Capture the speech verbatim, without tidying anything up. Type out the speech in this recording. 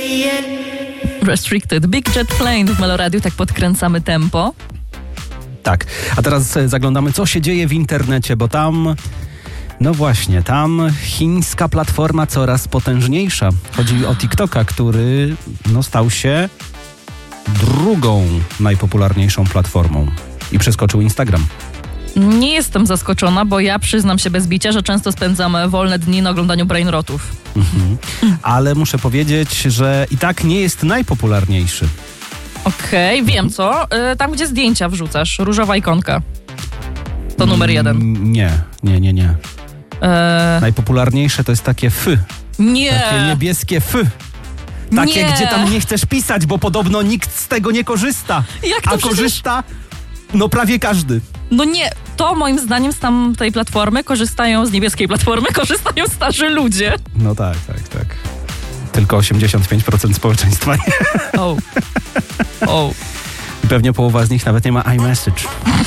Restricted. Big Jet Plane w Meloradiu, tak podkręcamy tempo. Tak, a teraz zaglądamy, co się dzieje w internecie, bo tam, no właśnie, tam chińska platforma coraz potężniejsza. Chodzi o TikToka, który no, stał się drugą najpopularniejszą platformą i przeskoczył Instagram. Nie jestem zaskoczona, bo ja przyznam się bez bicia, że często spędzam wolne dni na oglądaniu brainrotów. Mhm. Ale muszę powiedzieć, że i tak nie jest najpopularniejszy. Okej, okay, wiem co. Y, tam, gdzie zdjęcia wrzucasz, różowa ikonka. To numer jeden. Mm, nie, nie, nie, nie. E... Najpopularniejsze to jest takie f. Nie. Takie niebieskie f. Takie, nie. gdzie tam nie chcesz pisać, bo podobno nikt z tego nie korzysta. Jak to A przecież... korzysta no prawie każdy. No nie, to moim zdaniem z tamtej platformy korzystają, z niebieskiej platformy korzystają starzy ludzie. No tak, tak, tak. Tylko osiemdziesiąt pięć procent społeczeństwa nie. O. O. I pewnie połowa z nich nawet nie ma iMessage.